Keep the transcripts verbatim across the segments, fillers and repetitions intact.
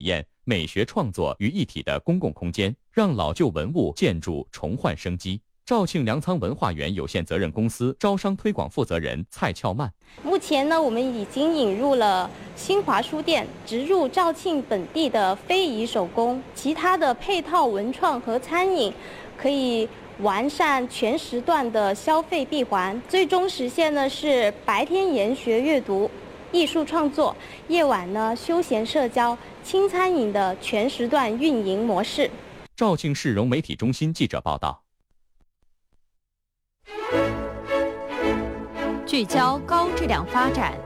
验、美学创作于一体的公共空间，让老旧文物建筑重焕生机。肇庆粮仓文化园有限责任公司招商推广负责人蔡俏曼： 目前呢，我们已经引入了新华书店，植入肇庆本地的非遗手工，其他的配套文创和餐饮，可以完善全时段的消费闭环，最终实现的是白天研学阅读、艺术创作，夜晚呢休闲社交、轻餐饮的全时段运营模式。 肇庆市融媒体中心记者报道。 聚焦高质量发展。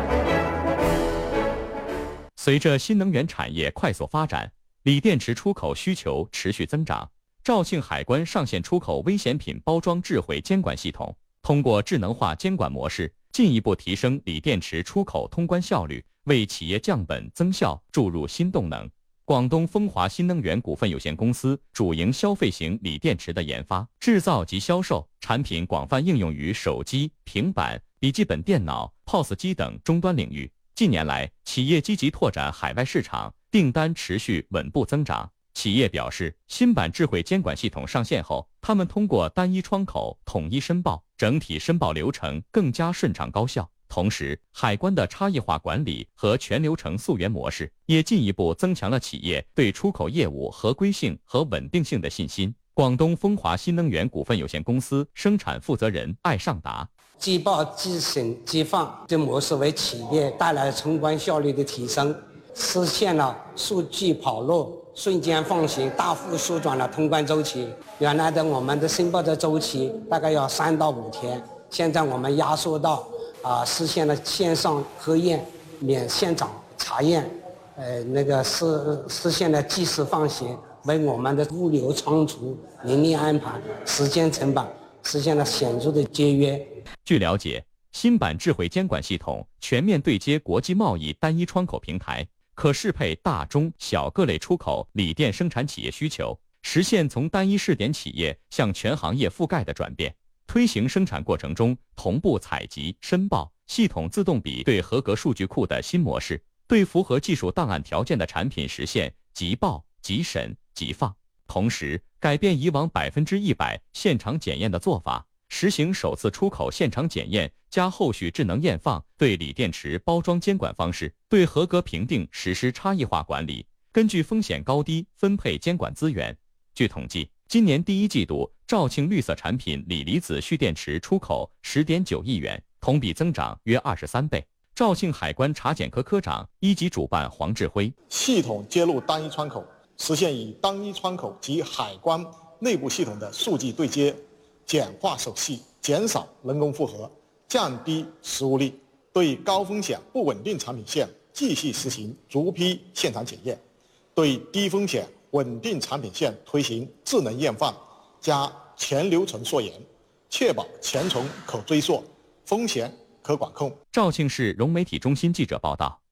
随着新能源产业快速发展，锂电池出口需求持续增长。肇庆海关上线出口危险品包装智慧监管系统，通过智能化监管模式，进一步提升锂电池出口通关效率，为企业降本增效注入新动能。广东风华新能源股份有限公司主营消费型锂电池的研发、制造及销售，产品广泛应用于手机、平板、笔记本电脑、P O S 机等终端领域。近年来，企业积极拓展海外市场，订单持续稳步增长。企业表示，新版智慧监管系统上线后，他们通过单一窗口统一申报，整体申报流程更加顺畅高效。同时，海关的差异化管理和全流程溯源模式也进一步增强了企业对出口业务合规性和稳定性的信心。广东风华新能源股份有限公司生产负责人艾尚达： 即报即审即放这模式为企业带来冲关效率的提升，实现了数据跑路、瞬间放行，大幅缩短了通关周期。原来的我们的申报的周期大概要三到五天，现在我们压缩到啊，实现了线上核验、免现场查验，呃，那个是实现了即时放行，为我们的物流仓储、人力安排、时间成本实现了显著的节约。 据了解，新版智慧监管系统全面对接国际贸易单一窗口平台，可适配大中小各类出口锂电生产企业需求，实现从单一试点企业向全行业覆盖的转变。推行生产过程中同步采集、申报、系统自动比对合格数据库的新模式，对符合技术档案条件的产品实现即报、即审、即放。同时，改变以往百分之一百现场检验的做法，实行首次出口现场检验加后续智能验放，对锂电池包装监管方式，对合格评定实施差异化管理，根据风险高低分配监管资源。据统计，今年第一季度，肇庆绿色产品锂离子蓄电池出口 十点九亿元，同比增长约二十三倍。肇庆海关查检科科长、一级主办黄志辉： 系统接入单一窗口，实现以单一窗口及海关内部系统的数据对接，简化手续，减少人工负荷，降低失误率，对高风险不稳定产品线继续实行逐批现场检验，对低风险稳定产品线推行智能验放加全流程溯源，确保前程可追溯，风险可管控。 肇庆市融媒体中心记者报道。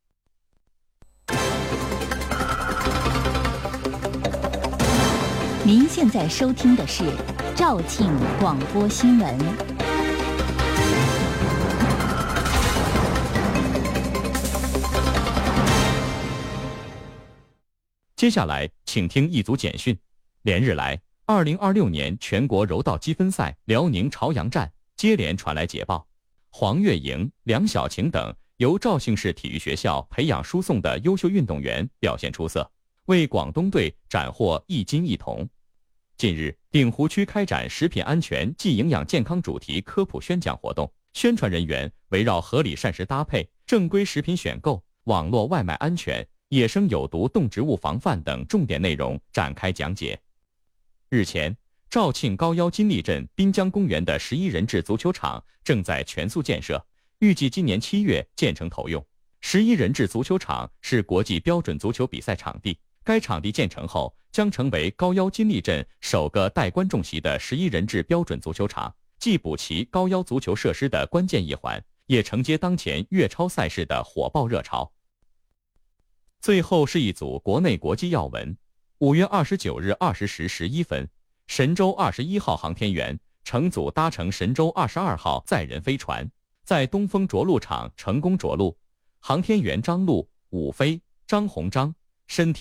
您现在收听的是肇庆广播新闻。 接下来，请听一组简讯。连日来，二零二六年全国柔道积分赛辽宁朝阳站接连传来捷报，黄月莹、梁晓晴等由肇庆市体育学校培养输送的优秀运动员表现出色，为广东队斩获一金一铜。近日，鼎湖区开展食品安全暨营养健康主题科普宣讲活动，宣传人员围绕合理膳食搭配、正规食品选购、网络外卖安全、野生有毒动植物防范等重点内容展开讲解。日前，肇庆高腰金利镇滨江公园的十一人制足球场正在全速建设，预计今年七月建成投用。十一人制足球场是国际标准足球比赛场地，该场地建成后将成为高腰金利镇首个带观众席的十一人制标准足球场，既补齐高腰足球设施的关键一环，也承接当前粤超赛事的火爆热潮。最后是一组国内国际要闻。五月二十九日二十时十一分，神舟二十一号航天员乘组搭乘神舟二十二号载人飞船，在东风着陆场成功着陆。航天员张陆、武飞、张鸿章身体